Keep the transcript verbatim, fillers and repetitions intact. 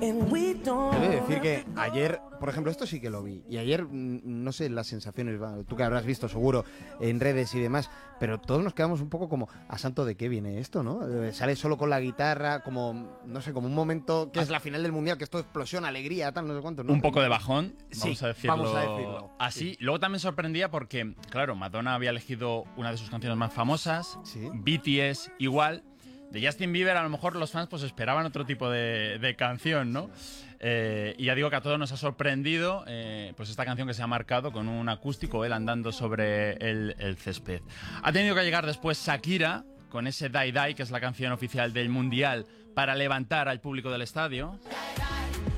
Debo decir que ayer, por ejemplo, esto sí que lo vi. Y ayer, no sé las sensaciones, tú que habrás visto seguro en redes y demás, pero todos nos quedamos un poco como, ¿a santo de qué viene esto, no? Sale solo con la guitarra, como, no sé, como un momento que es la final del Mundial, que esto explosión, alegría, tal, no sé cuánto, ¿no? Un poco de bajón, Sí, vamos a decirlo, vamos a decirlo. así. Sí. Luego también sorprendía porque, claro, Madonna había elegido una de sus canciones más famosas, Sí. B T S igual. De Justin Bieber a lo mejor los fans pues esperaban otro tipo de, de canción, ¿no? Eh, y ya digo que a todos nos ha sorprendido eh, pues esta canción que se ha marcado con un acústico, él andando sobre el, el césped. Ha tenido que llegar después Shakira con ese Die Die, que es la canción oficial del Mundial, para levantar al público del estadio.